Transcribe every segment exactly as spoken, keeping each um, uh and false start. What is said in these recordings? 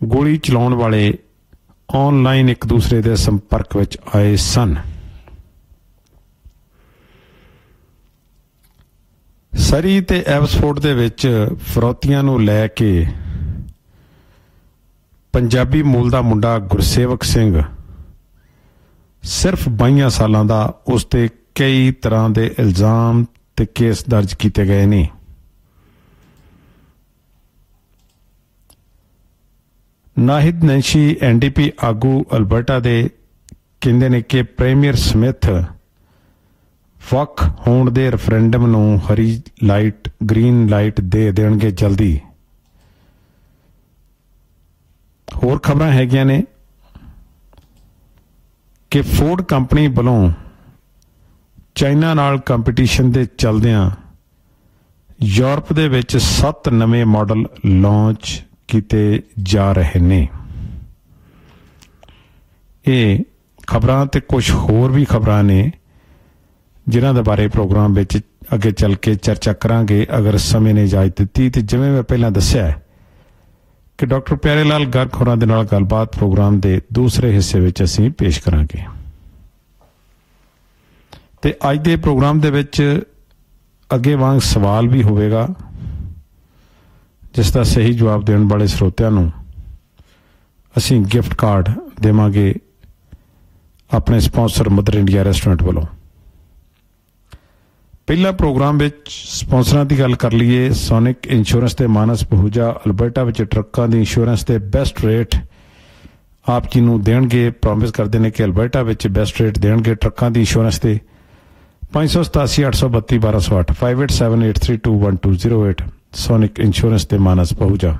ਗੋਲੀ ਚਲਾਉਣ ਵਾਲੇ ਆਨਲਾਈਨ ਇੱਕ ਦੂਸਰੇ ਦੇ ਸੰਪਰਕ ਵਿੱਚ ਆਏ ਸਨ। ਸਰੀ ਤੇ ਐਬਸਫੋਰਡ ਦੇ ਵਿੱਚ ਫਰੌਤੀਆਂ ਨੂੰ ਲੈ ਕੇ ਪੰਜਾਬੀ ਮੂਲ ਦਾ ਮੁੰਡਾ ਗੁਰਸੇਵਕ ਸਿੰਘ ਸਿਰਫ ਬਾਈਆਂ ਸਾਲਾਂ ਦਾ, ਉਸ ਤੇ ਕਈ ਤਰ੍ਹਾਂ ਦੇ ਇਲਜ਼ਾਮ ਤੇ ਕੇਸ ਦਰਜ ਕੀਤੇ ਗਏ ਨੇ। ਨਾਹਿਦ ਨੈਂਸ਼ੀ ਐਨ ਡੀ ਪੀ ਆਗੂ ਅਲਬਰਟਾ ਦੇ ਕਹਿੰਦੇ ਨੇ ਕਿ ਪ੍ਰੀਮੀਅਰ ਸਮਿਥ ਵੱਖ ਹੋਣ ਦੇ ਰੈਫਰੈਂਡਮ ਨੂੰ ਹਰੀ ਲਾਈਟ ਗ੍ਰੀਨ ਲਾਈਟ ਦੇ ਦੇਣਗੇ ਜਲਦੀ। ਹੋਰ ਖਬਰਾਂ ਹੈਗੀਆਂ ਨੇ ਕਿ ਫੋਰਡ ਕੰਪਨੀ ਵੱਲੋਂ ਚਾਈਨਾ ਨਾਲ ਕੰਪੀਟੀਸ਼ਨ ਦੇ ਚਲਦਿਆਂ ਯੂਰਪ ਦੇ ਵਿੱਚ ਸੱਤ ਨਵੇਂ ਮਾਡਲ ਲਾਂਚ ਕੀਤੇ ਜਾ ਰਹੇ ਨੇ। ਇਹ ਖਬਰਾਂ ਤੇ ਕੁਝ ਹੋਰ ਵੀ ਖਬਰਾਂ ਨੇ ਜਿਨ੍ਹਾਂ ਦੇ ਬਾਰੇ ਪ੍ਰੋਗਰਾਮ ਵਿੱਚ ਅੱਗੇ ਚੱਲ ਕੇ ਚਰਚਾ ਕਰਾਂਗੇ ਅਗਰ ਸਮੇਂ ਨੇ ਇਜਾਜ਼ਤ ਦਿੱਤੀ। ਤੇ ਜਿਵੇਂ ਮੈਂ ਪਹਿਲਾਂ ਦੱਸਿਆ ਹੈ ਕਿ ਡਾਕਟਰ ਪਿਆਰੇ ਲਾਲ ਗਰਗ ਹੋਰਾਂ ਦੇ ਨਾਲ ਗੱਲਬਾਤ ਪ੍ਰੋਗਰਾਮ ਦੇ ਦੂਸਰੇ ਹਿੱਸੇ ਵਿੱਚ ਅਸੀਂ ਪੇਸ਼ ਕਰਾਂਗੇ। ਤੇ ਅੱਜ ਦੇ ਪ੍ਰੋਗਰਾਮ ਦੇ ਵਿੱਚ ਅੱਗੇ ਵਾਂਗ ਸਵਾਲ ਵੀ ਹੋਵੇਗਾ ਜਿਸ ਦਾ ਸਹੀ ਜਵਾਬ ਦੇਣ ਵਾਲੇ ਸਰੋਤਿਆਂ ਨੂੰ ਅਸੀਂ ਗਿਫਟ ਕਾਰਡ ਦੇਵਾਂਗੇ ਆਪਣੇ ਸਪਾਂਸਰ ਮਦਰ ਇੰਡੀਆ ਰੈਸਟੋਰੈਂਟ ਵੱਲੋਂ। ਪਹਿਲਾ ਪ੍ਰੋਗਰਾਮ ਵਿੱਚ ਸਪਾਂਸਰਾਂ ਦੀ ਗੱਲ ਕਰ ਲਈਏ। ਸੋਨਿਕ ਇੰਸ਼ੋਰੈਂਸ ਤੇ ਮਾਨਸ ਪਹੂਜਾ ਅਲਬਰਟਾ ਵਿੱਚ ਟਰੱਕਾਂ ਦੀ ਇੰਸ਼ੋਰੈਂਸ ਦੇ ਬੈਸਟ ਰੇਟ ਆਪ ਜੀ ਨੂੰ ਦੇਣਗੇ। ਪ੍ਰੋਮਿਸ ਕਰਦੇ ਨੇ ਕਿ ਅਲਬਰਟਾ ਵਿੱਚ ਬੈਸਟ ਰੇਟ ਦੇਣਗੇ ਟਰੱਕਾਂ ਦੀ ਇੰਸ਼ੋਰੈਂਸ ਤੇ। ਪੰਜ ਸੌ ਸਤਾਸੀ ਅੱਠ ਸੌ ਬੱਤੀ ਬਾਰਾਂ ਸੌ ਅੱਠ five eight seven eight three two one two zero eight sonic insurance ਤੇ ਮਾਨਸ ਪਹੂਜਾ।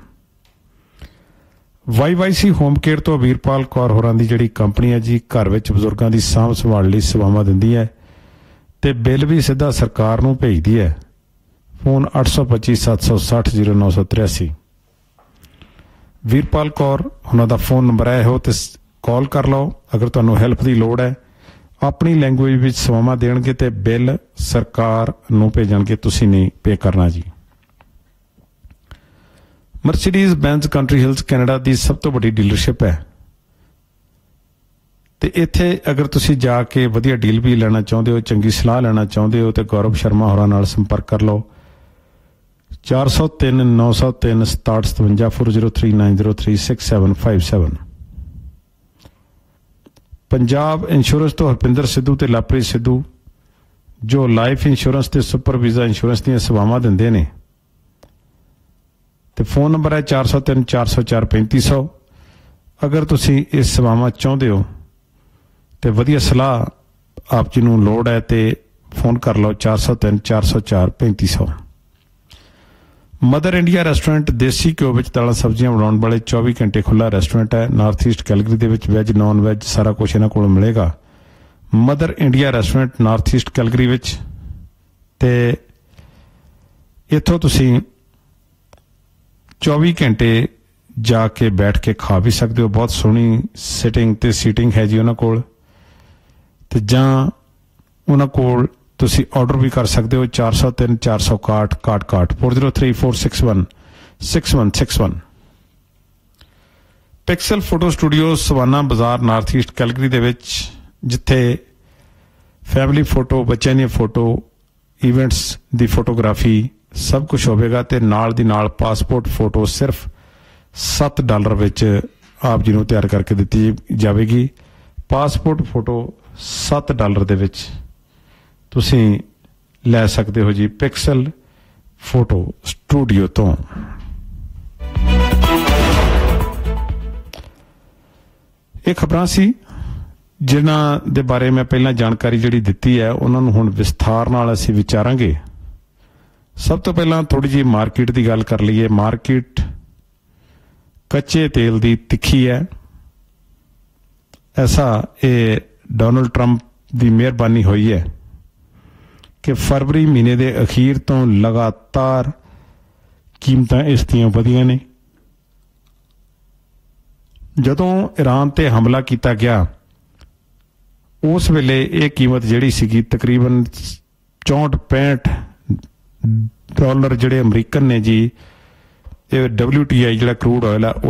Why Y C home care ਤੋਂ ਵੀਰਪਾਲ ਕੌਰ ਹੋਰਾਂ ਦੀ ਜਿਹੜੀ ਕੰਪਨੀ ਹੈ ਜੀ ਘਰ ਵਿੱਚ ਬਜ਼ੁਰਗਾਂ ਦੀ ਸਾਂਭ ਸੰਭਾਲ ਲਈ ਸੇਵਾਵਾਂ ਦਿੰਦੀ ਹੈ ਤੇ ਬਿੱਲ ਵੀ ਸਿੱਧਾ ਸਰਕਾਰ ਨੂੰ ਭੇਜਦੀ ਹੈ। ਫੋਨ ਅੱਠ ਸੌ ਪੱਚੀ ਸੱਤ ਸੌ ਸੱਠ ਜ਼ੀਰੋ ਨੌ ਸੌ ਤਰਿਆਸੀ। ਵੀਰਪਾਲ ਕੌਰ ਉਹਨਾਂ ਦਾ ਫੋਨ ਨੰਬਰ ਹੈ ਉਹ ਤੇ ਕਾਲ ਕਰ ਲਓ ਅਗਰ ਤੁਹਾਨੂੰ ਹੈਲਪ ਦੀ ਲੋੜ ਹੈ। ਆਪਣੀ ਲੈਂਗੁਏਜ ਵਿੱਚ ਸੇਵਾਵਾਂ ਦੇਣਗੇ ਤੇ ਬਿੱਲ ਸਰਕਾਰ ਨੂੰ ਭੇਜਣਗੇ, ਤੁਸੀਂ ਨਹੀਂ ਪੇ ਕਰਨਾ ਜੀ। ਮਰਸੀਡੀਜ਼ ਬੈਂਜ਼ ਕੰਟਰੀ ਹਿਲਸ ਕੈਨੇਡਾ ਦੀ ਸਭ ਤੋਂ ਵੱਡੀ ਡੀਲਰਸ਼ਿਪ ਹੈ ਤੇ ਇੱਥੇ ਅਗਰ ਤੁਸੀਂ ਜਾ ਕੇ ਵਧੀਆ ਡੀਲ ਵੀ ਲੈਣਾ ਚਾਹੁੰਦੇ ਹੋ, ਚੰਗੀ ਸਲਾਹ ਲੈਣਾ ਚਾਹੁੰਦੇ ਹੋ ਤੇ ਗੌਰਵ ਸ਼ਰਮਾ ਹੋਰਾਂ ਨਾਲ ਸੰਪਰਕ ਕਰ ਲਓ। ਚਾਰ ਸੌ ਤਿੰਨ ਨੌ ਸੌ ਤਿੰਨ ਸਤਾਹਠ ਸਤਵੰਜਾ four zero three nine zero three six seven five seven. Punjab insurance ਤੋਂ ਹਰਪਿੰਦਰ ਸਿੱਧੂ ਤੇ ਲਵਪ੍ਰੀਤ ਸਿੱਧੂ ਜੋ ਲਾਈਫ ਇੰਸ਼ੋਰੈਂਸ ਤੇ ਸੁਪਰ ਵੀਜ਼ਾ ਇੰਸ਼ੋਰੈਂਸ ਦੀਆਂ ਸੇਵਾਵਾਂ ਦਿੰਦੇ ਨੇ ਤੇ ਫੋਨ ਨੰਬਰ ਹੈ ਚਾਰ ਸੌ ਤਿੰਨ ਚਾਰ ਸੌ ਚਾਰ ਪੈਂਤੀ ਸੌ। ਅਗਰ ਤੁਸੀਂ ਇਹ ਸੇਵਾਵਾਂ ਚਾਹੁੰਦੇ ਹੋ ਤੇ ਵਧੀਆ ਸਲਾਹ ਆਪ ਜੀ ਨੂੰ ਲੋੜ ਹੈ ਤੇ ਫੋਨ ਕਰ ਲਓ ਚਾਰ ਸੌ ਤਿੰਨ ਚਾਰ ਸੌ ਚਾਰ ਪੈਂਤੀ ਸੌ। ਮਦਰ ਇੰਡੀਆ ਰੈਸਟੋਰੈਂਟ ਦੇਸੀ ਘਿਓ ਵਿੱਚ ਦਾਲਾਂ ਸਬਜ਼ੀਆਂ ਬਣਾਉਣ ਵਾਲੇ ਚੌਵੀ ਘੰਟੇ ਖੁੱਲ੍ਹਾ ਰੈਸਟੋਰੈਂਟ ਹੈ। ਨਾਰਥ ਈਸਟ ਕੈਲਗਰੀ ਦੇ ਵਿੱਚ ਵੈਜ ਨੌਨ ਵੈਜ ਸਾਰਾ ਕੁਛ ਇਹਨਾਂ ਕੋਲ ਮਿਲੇਗਾ। Mother India restaurant north East Calgary ਵਿੱਚ ਤੇ ਇੱਥੋਂ ਤੁਸੀਂ ਚੌਵੀ ਘੰਟੇ ਜਾ ਕੇ ਬੈਠ ਕੇ ਖਾ ਵੀ ਸਕਦੇ ਹੋ। ਬਹੁਤ ਸੋਹਣੀ ਸਿਟਿੰਗ ਤੇ ਸੀਟਿੰਗ ਹੈ ਜੀ ਉਹਨਾਂ ਕੋਲ ਤੇ ਜਾਂ ਉਹਨਾਂ ਕੋਲ ਤੁਸੀਂ ਆਰਡਰ ਵੀ ਕਰ ਸਕਦੇ ਹੋ ਚਾਰ ਸੌ ਤਿੰਨ ਚਾਰ ਸੌ ਇਕਾਹਠ ਇਕਾਹਠ ਇਕਾਹਠ four zero three four six one six one six one. Pixel photo studio savanna ਬਾਜ਼ਾਰ ਨਾਰਥ ਈਸਟ ਕੈਲਗਰੀ ਦੇ ਵਿੱਚ ਜਿੱਥੇ ਫੈਮਿਲੀ ਫੋਟੋ, ਬੱਚਿਆਂ ਦੀਆਂ ਫੋਟੋ, ਈਵੈਂਟਸ ਦੀ ਫੋਟੋਗ੍ਰਾਫੀ ਸਭ ਕੁਛ ਹੋਵੇਗਾ ਤੇ ਨਾਲ ਦੀ ਨਾਲ ਪਾਸਪੋਰਟ ਫੋਟੋ ਸਿਰਫ ਸੱਤ ਡਾਲਰ ਵਿੱਚ ਆਪ ਜੀ ਨੂੰ ਤਿਆਰ ਕਰਕੇ ਦਿੱਤੀ ਜਾਵੇਗੀ। ਪਾਸਪੋਰਟ ਫੋਟੋ ਸੱਤ ਡਾਲਰ ਦੇ ਵਿੱਚ ਤੁਸੀਂ ਲੈ ਸਕਦੇ ਹੋ ਜੀ ਪਿਕਸਲ ਫੋਟੋ ਸਟੂਡੀਓ ਤੋਂ। ਇਹ ਖਬਰਾਂ ਸੀ ਜਿਨ੍ਹਾਂ ਦੇ ਬਾਰੇ ਮੈਂ ਪਹਿਲਾਂ ਜਾਣਕਾਰੀ ਜਿਹੜੀ ਦਿੱਤੀ ਹੈ ਉਹਨਾਂ ਨੂੰ ਹੁਣ ਵਿਸਥਾਰ ਨਾਲ ਅਸੀਂ ਵਿਚਾਰਾਂਗੇ। ਸਭ ਤੋਂ ਪਹਿਲਾਂ ਥੋੜੀ ਜਿਹੀ ਮਾਰਕੀਟ ਦੀ ਗੱਲ ਕਰ ਲਈਏ। ਮਾਰਕੀਟ ਕੱਚੇ ਤੇਲ ਦੀ ਤਿੱਖੀ ਹੈ। ਐਸਾ ਇਹ ਡੋਨਲਡ ਟਰੰਪ ਦੀ ਮਿਹਰਬਾਨੀ ਹੋਈ ਹੈ ਕਿ ਫਰਵਰੀ ਮਹੀਨੇ ਦੇ ਅਖੀਰ ਤੋਂ ਲਗਾਤਾਰ ਕੀਮਤਾਂ ਇਸ ਦੀਆਂ ਵਧੀਆਂ ਨੇ। ਜਦੋਂ ਈਰਾਨ ਤੇ ਹਮਲਾ ਕੀਤਾ ਗਿਆ ਉਸ ਵੇਲੇ ਇਹ ਕੀਮਤ ਜਿਹੜੀ ਸੀਗੀ ਤਕਰੀਬਨ ਚੌਂਹਠ ਪੈਂਹਠ ਡਾਲਰ ਜਿਹੜੇ ਅਮਰੀਕਨ ਨੇ ਜੀ। ਇਹ ਡਬਲਿਊ ਟੀ ਆਈ ਜਿਹੜਾ ਕਰੂਡ ਆਇਲ ਆ